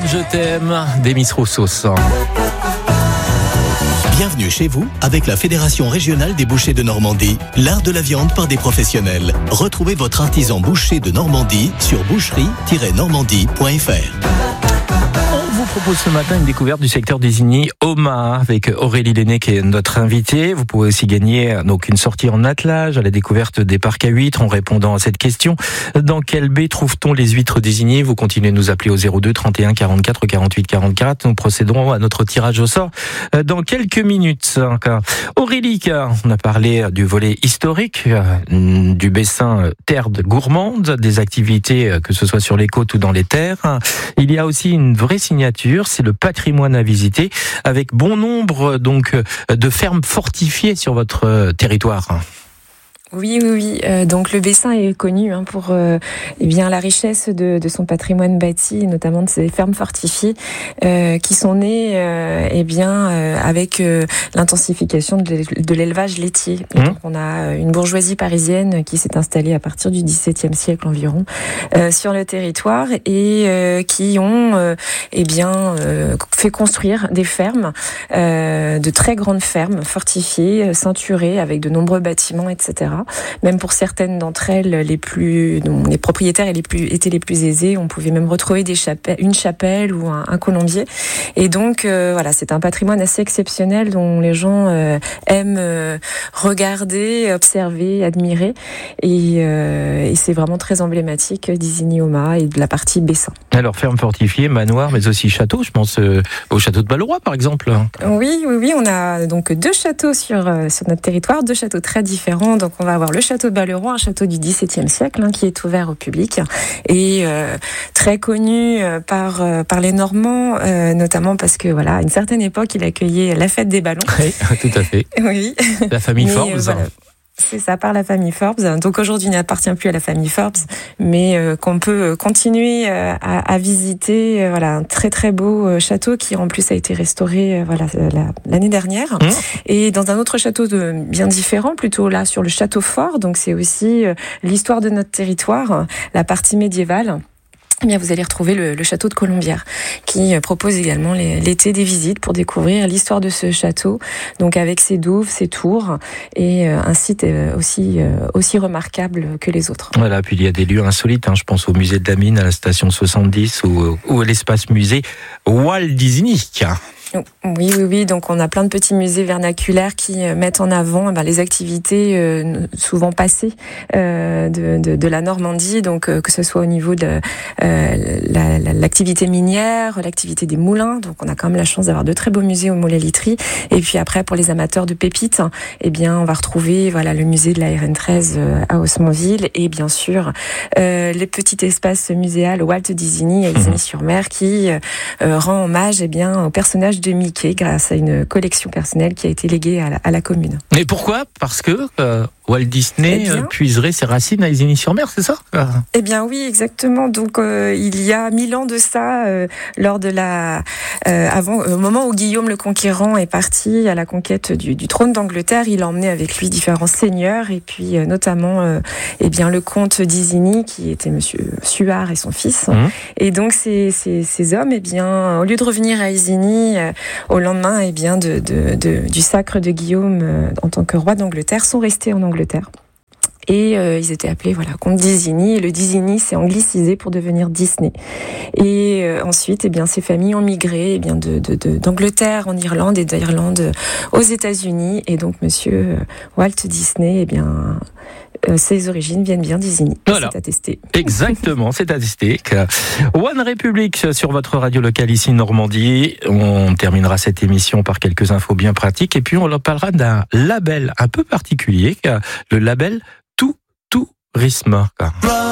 Je t'aime d'Emis Roussos. Bienvenue chez vous avec la Fédération régionale des bouchers de Normandie, l'art de la viande par des professionnels. Retrouvez votre artisan boucher de Normandie sur boucherie-normandie.fr. On vous propose ce matin une découverte du secteur d'Isigny Oma avec Aurélie Lenné qui est notre invitée. Vous pouvez aussi gagner donc une sortie en attelage à la découverte des parcs à huîtres en répondant à cette question. Dans quelle baie trouve-t-on les huîtres d'Isigny? Vous continuez de nous appeler au 02 31 44 48 44. Nous procéderons à notre tirage au sort dans quelques minutes. Aurélie, on a parlé du volet historique du Bessin terre gourmande, des activités que ce soit sur les côtes ou dans les terres. Il y a aussi une vraie signature, c'est le patrimoine à visiter avec bon nombre donc de fermes fortifiées sur votre territoire. Oui. Donc le Bessin est connu pour la richesse de son patrimoine bâti, notamment de ses fermes fortifiées qui sont nées avec l'intensification de l'élevage laitier. Donc on a une bourgeoisie parisienne qui s'est installée à partir du XVIIe siècle environ sur le territoire et qui ont fait construire des fermes, de très grandes fermes fortifiées, ceinturées avec de nombreux bâtiments, etc. Même pour certaines d'entre elles, dont les propriétaires étaient les plus aisés, on pouvait même retrouver une chapelle ou un colombier. Et donc, c'est un patrimoine assez exceptionnel dont les gens aiment regarder, observer, admirer. Et c'est vraiment très emblématique d'Isigny Oma et de la partie Bessin. Alors, ferme fortifiée, manoir, mais aussi château. Je pense au château de Balleroy, par exemple. Oui. On a donc 2 châteaux sur notre territoire, 2 châteaux très différents. Donc, on va avoir le château de Balleroy, un château du XVIIe siècle, qui est ouvert au public et très connu par les Normands, notamment parce que à une certaine époque, il accueillait la fête des ballons. Oui, tout à fait. Oui. La famille Forbes. C'est ça, par la famille Forbes. Donc aujourd'hui, il n'appartient plus à la famille Forbes, mais qu'on peut continuer à visiter. Un très très beau château qui en plus a été restauré l'année dernière. Et dans un autre château bien différent, plutôt là sur le château fort. Donc c'est aussi l'histoire de notre territoire, la partie médiévale. Vous allez retrouver le château de Colombières qui propose également l'été des visites pour découvrir l'histoire de ce château, donc avec ses douves, ses tours et un site aussi remarquable que les autres. Voilà, puis il y a des lieux insolites, je pense au musée de la Mine, à la station 70 ou à l'espace musée Walt Disney. Oui. Donc on a plein de petits musées vernaculaires qui mettent en avant les activités souvent passées de la Normandie. Donc que ce soit au niveau de l'activité minière, l'activité des moulins. Donc on a quand même la chance d'avoir de très beaux musées au Moulin-Litry. Et puis après pour les amateurs de pépites, on va retrouver le musée de la RN13 à Haussmanville et bien sûr les petits espaces muséals Walt Disney à Isigny-sur-Mer qui rend hommage au personnage de Mickey grâce à une collection personnelle qui a été léguée à la commune. Mais pourquoi ? Parce que Walt Disney puiserait ses racines à Isigny-sur-Mer, c'est ça ? Oui, exactement. Donc il y a 1000 ans de ça, lors de au moment où Guillaume le Conquérant est parti à la conquête du trône d'Angleterre, il a emmené avec lui différents seigneurs et puis notamment le comte d'Isigny qui était Monsieur Suard et son fils. Et donc ces hommes, au lieu de revenir à Isigny au lendemain du sacre de Guillaume en tant que roi d'Angleterre, sont restés en Angleterre. Et ils étaient appelés comte d'Isigny. Et le d'Isigny s'est anglicisé pour devenir Disney. Et ensuite, ces familles ont migré d'Angleterre en Irlande et d'Irlande aux États-Unis. Et donc, Monsieur Walt Disney, ses origines viennent bien d'Isigny. Voilà. C'est attesté. Exactement, c'est attesté. One République sur votre radio locale ici Normandie. On terminera cette émission par quelques infos bien pratiques et puis on leur parlera d'un label un peu particulier, le label Tourisme.